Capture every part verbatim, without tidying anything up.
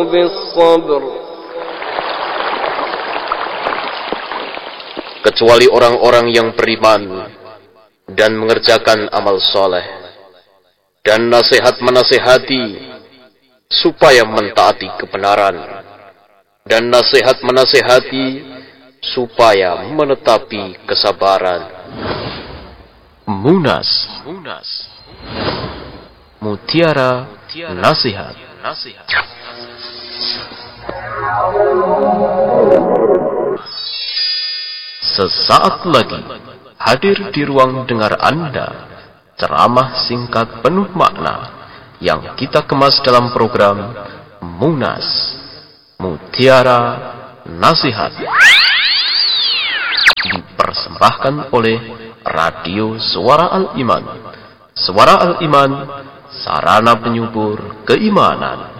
بالصبر kecuali orang-orang yang beriman dan mengerjakan amal soleh dan nasihat menasihati supaya mentaati kebenaran dan nasihat menasihati supaya menetapi kesabaran. Munas, Munas. Mutiara Nasihat. Sesaat lagi hadir di ruang dengar Anda ceramah singkat penuh makna yang kita kemas dalam program Munas Mutiara Nasihat, dipersembahkan oleh Radio Suara Al-Iman. Suara Al-Iman, sarana penyubur keimanan.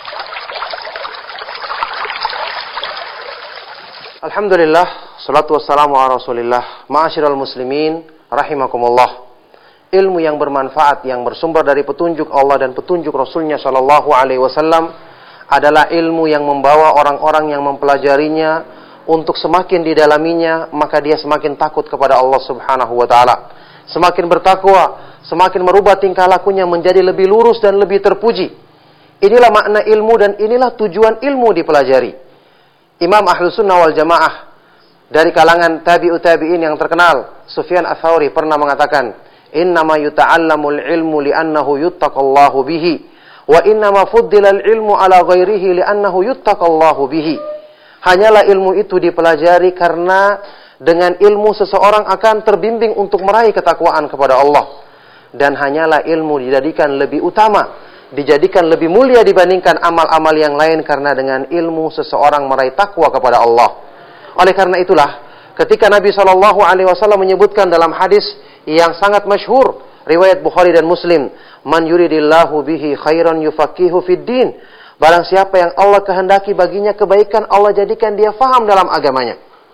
Alhamdulillah, salatu wassalamu ala rasulillah. Ma'asyiral muslimin, rahimakumullah. Ilmu yang bermanfaat yang bersumber dari petunjuk Allah dan petunjuk Rasulnya Shallallahu Alaihi Wasallam adalah ilmu yang membawa orang-orang yang mempelajarinya untuk semakin didalaminya, maka dia semakin takut kepada Allah Subhanahu Wa Taala, semakin bertakwa, semakin merubah tingkah lakunya menjadi lebih lurus dan lebih terpuji. Inilah makna ilmu dan inilah tujuan ilmu dipelajari. Imam Ahlus Sunnah wal Jamaah dari kalangan tabi'ut tabi'in yang terkenal, Sufyan Ats-Tsauri pernah mengatakan, "Innama yuta'allamul ilmu li'annahu yuttaqallahu bihi, wa innama fuddilal ilmu ala ghairihi li'annahu yuttaqallahu bihi." Hanyalah ilmu itu dipelajari karena dengan ilmu seseorang akan terbimbing untuk meraih ketakwaan kepada Allah. Dan hanyalah ilmu dijadikan lebih utama, dijadikan lebih mulia dibandingkan amal-amal yang lain karena dengan ilmu seseorang meraih takwa kepada Allah. Oleh karena itulah, ketika Nabi shallallahu alaihi wasallam menyebutkan dalam hadis yang sangat masyhur, riwayat Bukhari dan Muslim, "Man yuridillahu bihi khairan yufaqihu fid din." Barang siapa yang Allah kehendaki baginya kebaikan, Allah jadikan dia faham dalam agamanya.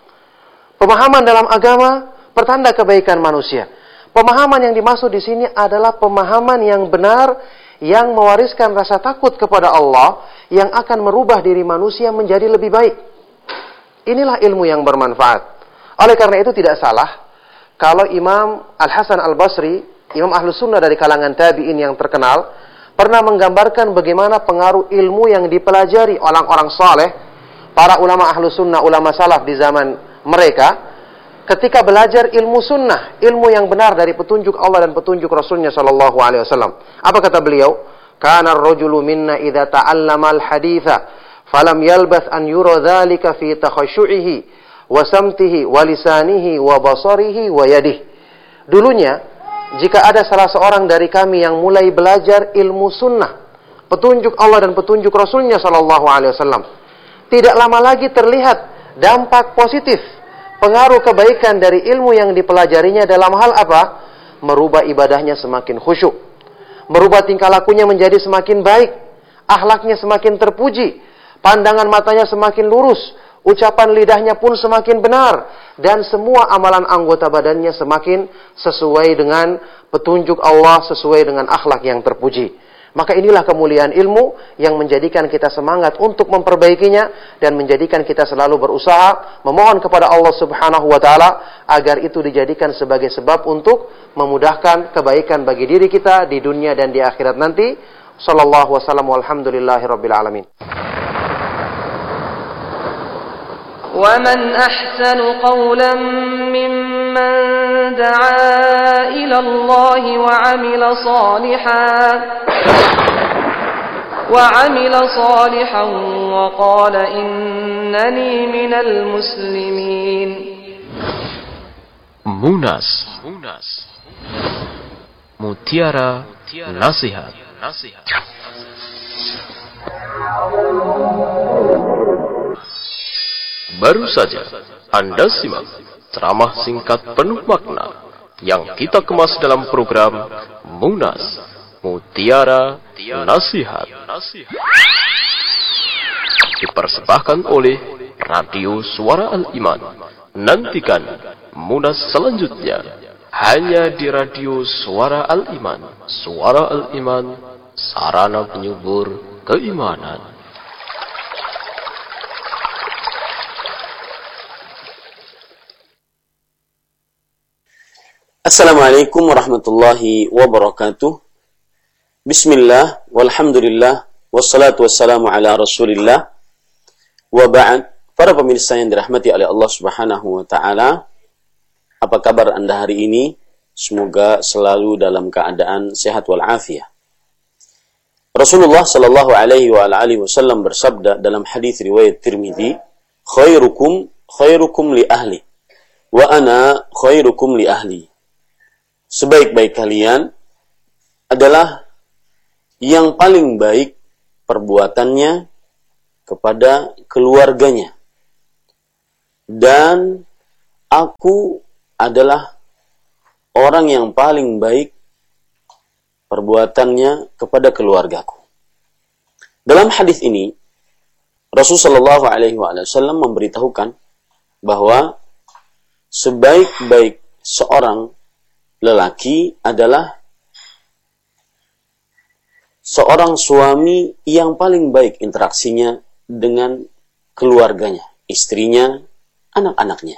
Pemahaman dalam agama pertanda kebaikan manusia. Pemahaman yang dimaksud di sini adalah pemahaman yang benar, yang mewariskan rasa takut kepada Allah, yang akan merubah diri manusia menjadi lebih baik. Inilah ilmu yang bermanfaat. Oleh karena itu tidak salah kalau Imam Al-Hasan Al-Basri, Imam Ahlus Sunnah dari kalangan tabi'in yang terkenal, pernah menggambarkan bagaimana pengaruh ilmu yang dipelajari orang-orang saleh, para ulama Ahlus Sunnah, ulama salaf di zaman mereka, ketika belajar ilmu sunnah, ilmu yang benar dari petunjuk Allah dan petunjuk Rasulnya Shallallahu Alaihi Wasallam. Apa kata beliau? Kana ar-rajulu minna idza ta'allama al-haditha falam yalbath an yura dzalika fi takhasyu'ihi wa samtihi wa lisanihi wa basarihi wa yadihi. Dulunya, jika ada salah seorang dari kami yang mulai belajar ilmu sunnah, petunjuk Allah dan petunjuk Rasulnya Shallallahu Alaihi Wasallam, tidak lama lagi terlihat dampak positif, pengaruh kebaikan dari ilmu yang dipelajarinya dalam hal apa? Merubah ibadahnya semakin khusyuk, merubah tingkah lakunya menjadi semakin baik, akhlaknya semakin terpuji, pandangan matanya semakin lurus, ucapan lidahnya pun semakin benar, dan semua amalan anggota badannya semakin sesuai dengan petunjuk Allah, sesuai dengan akhlak yang terpuji. Maka inilah kemuliaan ilmu yang menjadikan kita semangat untuk memperbaikinya dan menjadikan kita selalu berusaha memohon kepada Allah Subhanahu wa taala agar itu dijadikan sebagai sebab untuk memudahkan kebaikan bagi diri kita di dunia dan di akhirat nanti. Sallallahu wasallam walhamdulillahirabbil alamin. وَمَنْ أَحْسَنُ قَوْلًا مِّمَّنْ دَعَا إِلَى اللَّهِ وَعَمِلَ صَالِحًا وَعَمِلَ صَالِحًا وَقَالَ إِنَّنِي مِنَ الْمُسْلِمِينَ. Munas, Mutiara Nasihat. Baru saja Anda simak ceramah singkat penuh makna yang kita kemas dalam program Munas Mutiara Nasihat, dipersembahkan oleh Radio Suara Al-Iman. Nantikan Munas selanjutnya hanya di Radio Suara Al-Iman. Suara Al-Iman, sarana penyubur keimanan. Assalamualaikum warahmatullahi wabarakatuh. Bismillah, walhamdulillah, wassalatu wassalamu ala rasulillah. Wa ba'd. Para pemirsa yang dirahmati oleh Allah subhanahu wa ta'ala, apa kabar Anda hari ini? Semoga selalu dalam keadaan sehat walafiat. Rasulullah sallallahu alaihi wa alihi wasallam bersabda dalam hadis riwayat Tirmidzi, khairukum khairukum li ahli wa ana khairukum li ahli. Sebaik-baik kalian adalah yang paling baik perbuatannya kepada keluarganya, dan aku adalah orang yang paling baik perbuatannya kepada keluargaku. Dalam hadis ini Rasulullah shallallahu alaihi wasallam memberitahukan bahwa sebaik-baik seorang lelaki adalah seorang suami yang paling baik interaksinya dengan keluarganya, istrinya, anak-anaknya.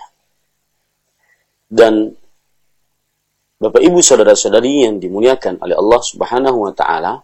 Dan Bapak Ibu saudara-saudari yang dimuliakan oleh Allah Subhanahu wa taala,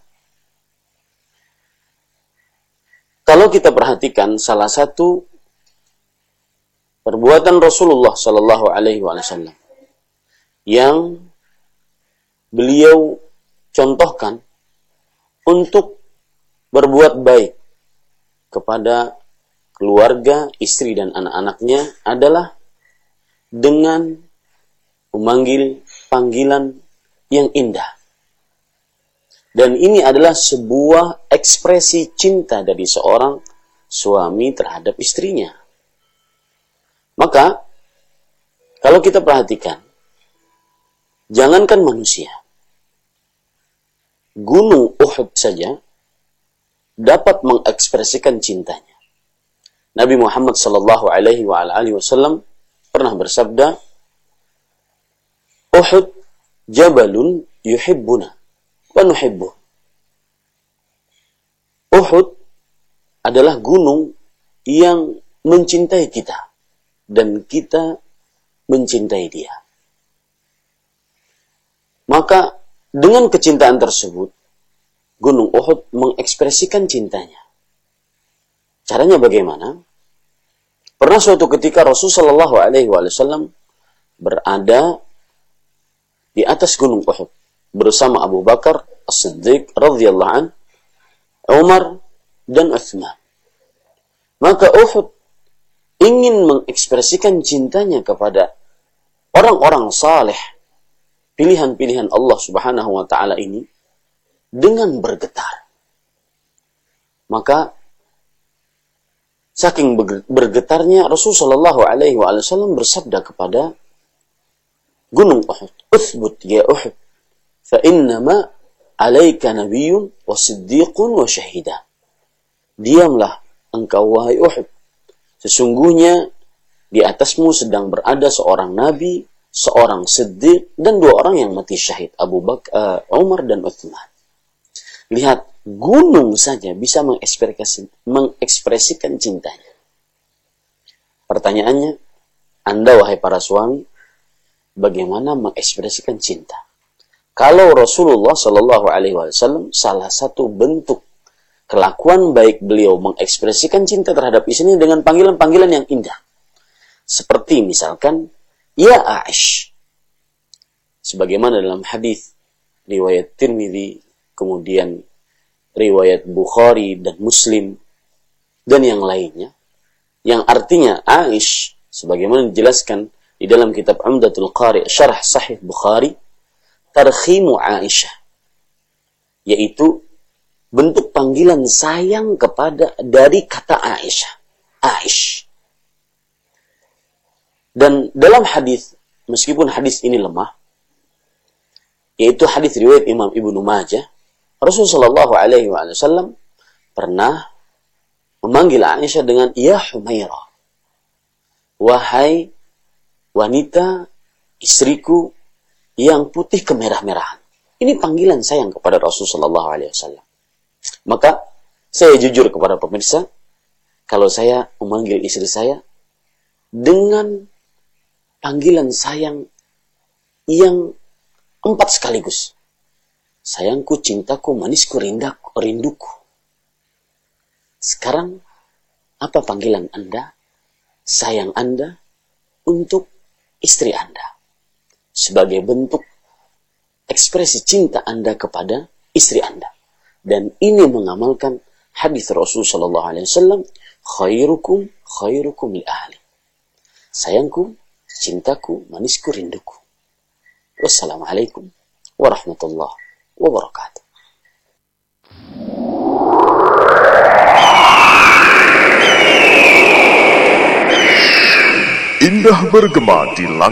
kalau kita perhatikan salah satu perbuatan Rasulullah sallallahu alaihi wasallam yang beliau contohkan untuk berbuat baik kepada keluarga, istri dan anak-anaknya adalah dengan memanggil panggilan yang indah. Dan ini adalah sebuah ekspresi cinta dari seorang suami terhadap istrinya. Maka, kalau kita perhatikan, jangankan manusia, Gunung Uhud saja dapat mengekspresikan cintanya. Nabi Muhammad sallallahu alaihi wasallam pernah bersabda, Uhud jabalun yuhibbuna wa nuhibbuh. Uhud adalah gunung yang mencintai kita dan kita mencintai dia. Maka dengan kecintaan tersebut, Gunung Uhud mengekspresikan cintanya. Caranya bagaimana? Pernah suatu ketika Rasulullah shallallahu alaihi wasallam berada di atas Gunung Uhud bersama Abu Bakar As-Siddiq radhiyallahu an, Umar dan Utsman. Maka Uhud ingin mengekspresikan cintanya kepada orang-orang saleh, pilihan-pilihan Allah Subhanahu wa taala ini dengan bergetar. Maka saking bergetarnya Rasulullah shallallahu alaihi wasallam bersabda kepada Gunung Uhud, "Uthbut ya Uhud, fa innama 'alaika nabiyyun wa siddiqun wa syahida." Diamlah engkau wahai Uhud, sesungguhnya di atasmu sedang berada seorang nabi, seorang siddiq, dan dua orang yang mati syahid, Abu Bakar, uh, Umar dan Utsman. Lihat, gunung saja bisa mengekspresikan, mengekspresikan cintanya. Pertanyaannya, Anda wahai para suami, bagaimana mengekspresikan cinta? Kalau Rasulullah Shallallahu Alaihi Wasallam salah satu bentuk kelakuan baik beliau mengekspresikan cinta terhadap istrinya dengan panggilan-panggilan yang indah, seperti misalkan ya Aish, sebagaimana dalam hadis riwayat Tirmidzi, kemudian riwayat Bukhari dan Muslim dan yang lainnya, yang artinya Aish, sebagaimana dijelaskan di dalam kitab Umdatul Qari Syarah Sahih Bukhari, tarkhimu Aisyah, yaitu bentuk panggilan sayang kepada dari kata Aisyah, Aish. Dan dalam hadis, meskipun hadis ini lemah, yaitu hadis riwayat Imam Ibnu Majah, Rasulullah shallallahu alaihi wasallam pernah memanggil Aisyah dengan ya Humairah, wahai wanita istriku yang putih kemerah-merahan. Ini panggilan sayang kepada Rasulullah shallallahu alaihi wasallam. Maka saya jujur kepada pemirsa, kalau saya memanggil istri saya dengan panggilan sayang yang Empat sekaligus. Sayangku, cintaku, manisku, rindaku, rinduku. Sekarang, apa panggilan Anda, sayang Anda, untuk istri Anda? Sebagai bentuk ekspresi cinta Anda kepada istri Anda. Dan ini mengamalkan hadis Rasul sallallahu alaihi wasallam, khairukum khairukum li ahli. Sayangku, cintaku, manisku, rinduku. Wassalamualaikum warahmatullahi wabarakatuh. Indah bergema di langit.